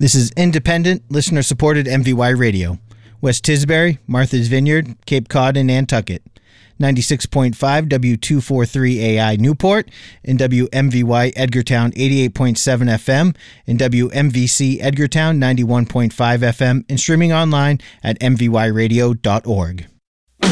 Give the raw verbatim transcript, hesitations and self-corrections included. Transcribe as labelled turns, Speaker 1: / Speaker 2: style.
Speaker 1: This is independent, listener-supported M V Y Radio. West Tisbury, Martha's Vineyard, Cape Cod, and Nantucket. ninety-six point five W two forty-three A I Newport, and W M V Y Edgartown eighty-eight point seven F M, and W M V C Edgartown ninety-one point five F M, and streaming online at m v y radio dot org.